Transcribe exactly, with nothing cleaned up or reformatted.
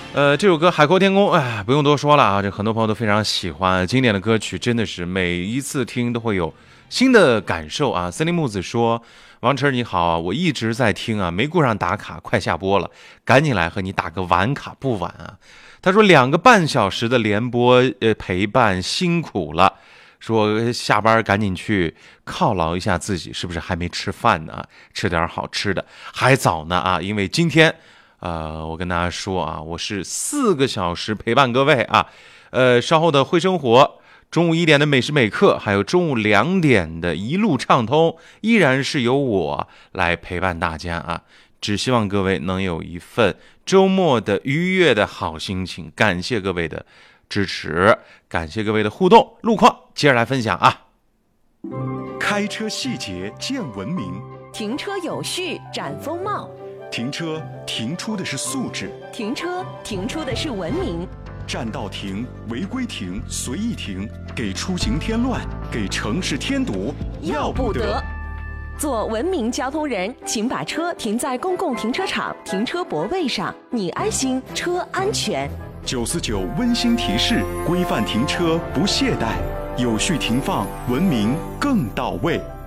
呃，这首歌《海阔天空》，哎，不用多说了啊，这很多朋友都非常喜欢，经典的歌曲真的是每一次听都会有新的感受啊。森林木子说：“王晨你好啊，我一直在听啊，没顾上打卡，快下播了，赶紧来和你打个晚卡，不晚啊。”他说两个半小时的连播，呃，陪伴辛苦了。说下班赶紧去犒劳一下自己，是不是还没吃饭呢？吃点好吃的，还早呢啊！因为今天。呃，我跟大家说啊，我是四个小时陪伴各位啊，呃，稍后的会生活，中午一点的美食美课，还有中午两点的一路畅通，依然是由我来陪伴大家啊。只希望各位能有一份周末的愉悦的好心情，感谢各位的支持，感谢各位的互动。路况接着来分享啊。 开车细节见文明， 停车有序展风貌。 停车停出的是素质， 停车停出的是文明。 占道停、违规停、随意停，给出行添乱，给城市添堵，要不得。 做文明交通人，请把车停在公共停车场停车泊位上，你安心，车安全。 九四九温馨提示：规范停车不懈怠，有序停放，文明更到位。